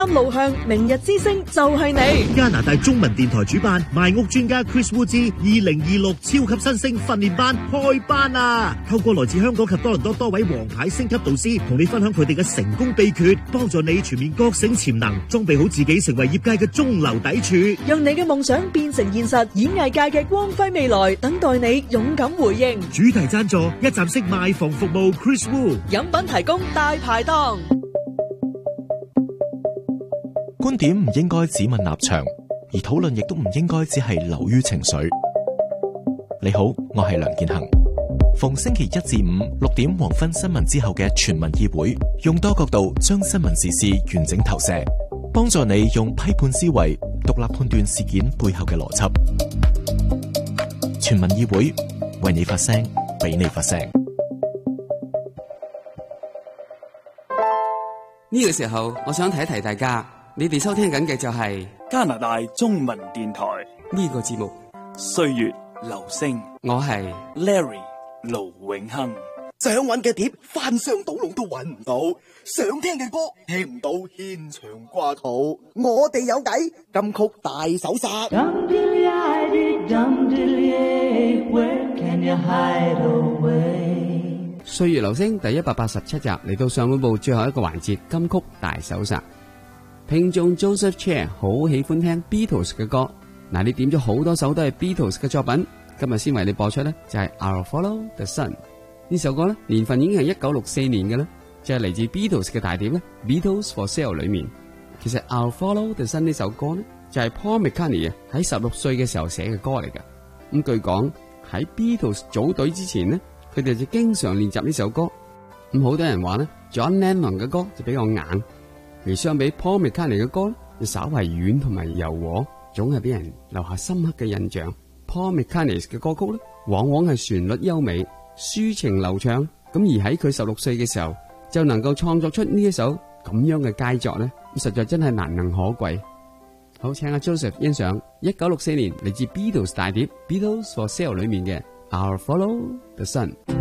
路向明日之星就係你。 加拿大中文電台主辦賣屋專家 Chris Wu 之2026超級新星訓練班開班啊！透過來自香港及多倫多多位王牌星級導師，同你分享佢哋嘅成功秘訣，幫助你全面覺醒潛能，裝備好自己，成為業界嘅中流砥柱， 讓你嘅夢想變成現實。演藝界嘅光輝未來等待你勇敢回應。 主題贊助一站式賣房服務 Chris Wu， 飲品提供大排檔。 觀點唔應該只問立場，而討論亦都唔應該只係流於情緒。你好，我係梁建恒。逢星期一至五6點黃昏新聞之後嘅全民議會，用多角度將新聞時事完整投射，幫助你用批判思維獨立判斷事件背後嘅邏輯。全民議會，為你發聲，俾你發聲。 呢個時候，我想提一提大家。你哋收聽緊嘅就係加拿大中文電台呢個節目《 歲月留聲》， 我係 Larry 盧永亨。 想揾嘅碟翻箱倒籠都揾唔到，想聽嘅歌聽唔到，牽腸掛肚。我哋有計，金曲大搜殺。 歲月留聲第187集嚟到上半部最後一個環節，金曲大搜殺。聽眾 Joseph Chair 好喜歡聽 Beatles 嘅歌，嗱，你點咗好多首都係 Beatles 嘅作品，今日先為你播出呢，就係 I'll Follow the Sun 呢首歌呢，年份已經係1964年嘅啦，就係嚟自 Beatles 嘅大碟呢 Beatles for Sale 裏面。其實 I'll Follow the Sun 呢首歌呢，就係 Paul McCartney 喺16歲嘅時候寫嘅歌嚟嘅。咁據講喺 Beatles 組隊之前呢，佢哋就經常練習呢首歌。咁好多人話呢 John Lennon 嘅歌就比較硬。而相比 Paul McCartney 嘅歌咧，就稍為軟同埋柔和，總係俾人留下深刻嘅印象。Paul McCartney 嘅歌曲咧，往往係旋律優美、抒情流暢。咁而喺佢16歲嘅時候，就能夠創作出呢一首咁樣嘅佳作咧，實在真係難能可貴。好，請阿 Joseph 欣賞1964年嚟自 Beatles 大碟 Beatles for Sale 裏面嘅 I'll Follow the Sun。